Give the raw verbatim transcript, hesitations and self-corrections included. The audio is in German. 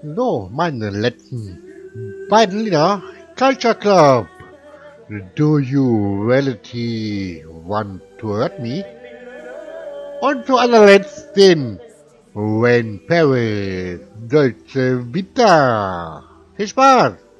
So, meine letzten beiden Lieder. Culture Club. Do you reality want to hurt me? Und zu allerletzt den When Paris Dolce Vita. Viel Spaß!